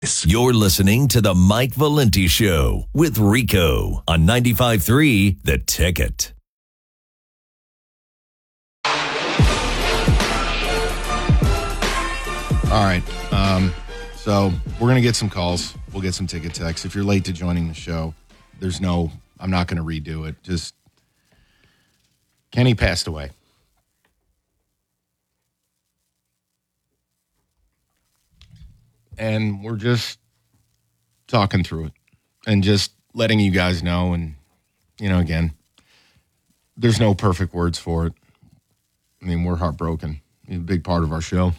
You're listening to the Mike Valenti Show with Rico on 95.3 The Ticket. All right. So we're going to get some calls. We'll get some ticket texts. If you're late to joining the show, I'm not going to redo it. Just Kenny passed away. And we're just talking through it and just letting you guys know. And, again, there's no perfect words for it. I mean, we're heartbroken. He's a big part of our show.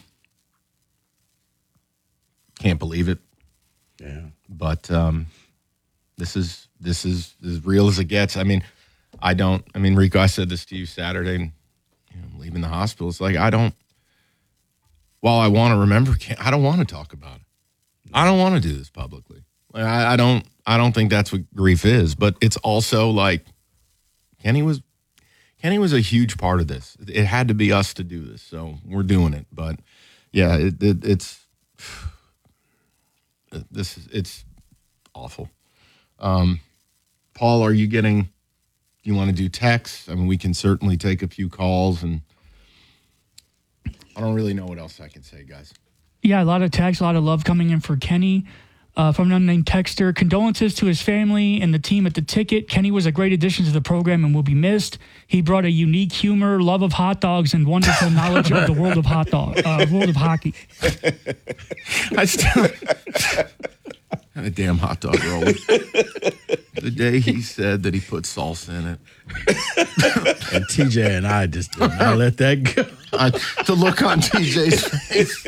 Can't believe it. Yeah. But this is as real as it gets. I mean, Rico, I said this to you Saturday, and leaving the hospital. It's like, while I want to remember, I don't want to talk about it. I don't want to do this publicly. I don't think that's what grief is, but it's also like Kenny was a huge part of this. It had to be us to do this, so we're doing it. But yeah, it's awful. Paul, do you want to do text? I mean, we can certainly take a few calls, and I don't really know what else I can say, guys. Yeah, a lot of texts, a lot of love coming in for Kenny. From an unnamed texter, condolences to his family and the team at the Ticket. Kenny was a great addition to the program and will be missed. He brought a unique humor, love of hot dogs, and wonderful knowledge of the world of world of hockey. I still had a damn hot dog roll. The day he said that he put salsa in it. And TJ and I just did not let that go. The look on TJ's face.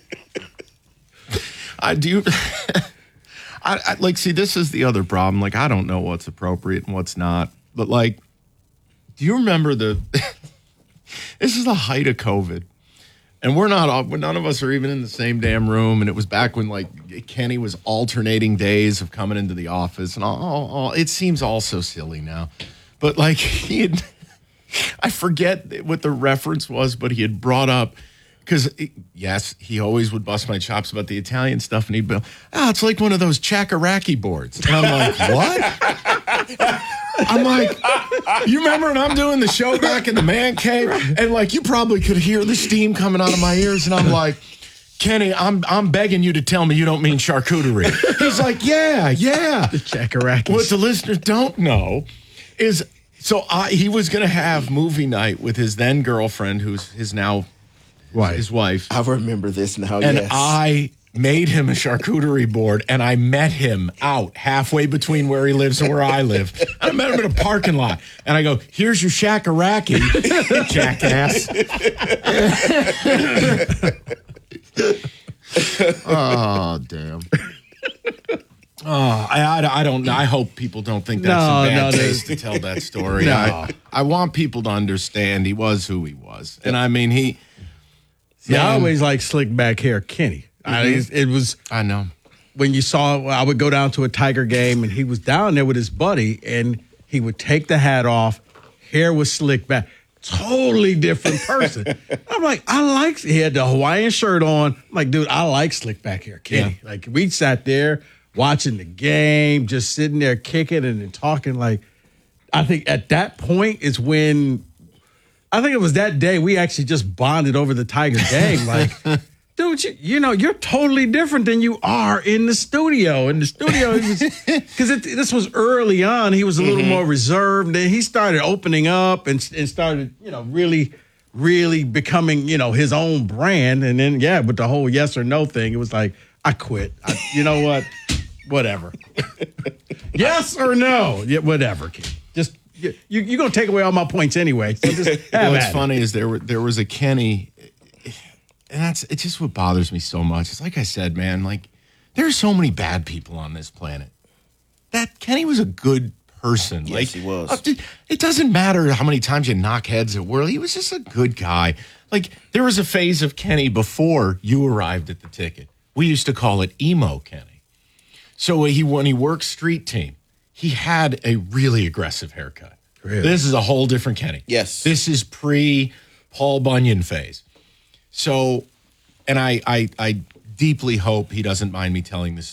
See, this is the other problem. Like, I don't know what's appropriate and what's not. But, like, do you remember this is the height of COVID. And none of us are even in the same damn room. And it was back when, like, Kenny was alternating days of coming into the office. And all it seems all so silly now. But, like, I forget what the reference was, but he had brought up, because, yes, he always would bust my chops about the Italian stuff. And he'd be, it's like one of those Chakaraki boards. And I'm like, what? I'm like, you remember when I'm doing the show back in the man cave? And, like, you probably could hear the steam coming out of my ears. And I'm like, Kenny, I'm begging you to tell me you don't mean charcuterie. He's like, yeah. The Chakaraki. What the listeners don't know is, he was going to have movie night with his then girlfriend, who's his now his wife. I remember this now, and yes. I made him a charcuterie board, and I met him out halfway between where he lives and where I live. I met him in a parking lot, and I go, here's your shakaraki, jackass. Oh, damn. Oh, I don't know. I hope people don't think that's in bad taste to tell that story. No. I want people to understand he was who he was. And I mean, I always like slick back hair Kenny. I know. When you saw, I would go down to a Tiger game, and he was down there with his buddy, and he would take the hat off, hair was slicked back. Totally different person. I'm like, he had the Hawaiian shirt on. I'm like, dude, I like slick back hair Kenny. Yeah. Like, we sat there watching the game, just sitting there kicking and talking. Like, I think at that point is when, I think it was that day we actually just bonded over the Tiger game. Like, dude, you're totally different than you are in the studio. In the studio, because this was early on, he was a little more reserved. And then he started opening up and started, really, really becoming, his own brand. And then, with the whole yes or no thing, it was like, I quit. You know what? Whatever. Yes or no? Yeah, whatever, kid. Just you're gonna take away all my points anyway. So just what's funny is there was a Kenny, and it's just what bothers me so much. It's like I said, man. Like, there are so many bad people on this planet. That Kenny was a good person. Yes, he was. It doesn't matter how many times you knock heads at World. He was just a good guy. Like, there was a phase of Kenny before you arrived at the Ticket. We used to call it emo Kenny. So when he worked street team, he had a really aggressive haircut. Really? This is a whole different Kenny. Yes. This is pre-Paul Bunyan phase. So, and I deeply hope he doesn't mind me telling this